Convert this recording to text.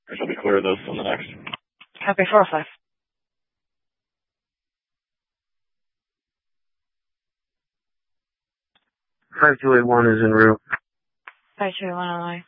I shall be clear of those on the next. Copy 405. 5281 is en route. 5281 Illinois.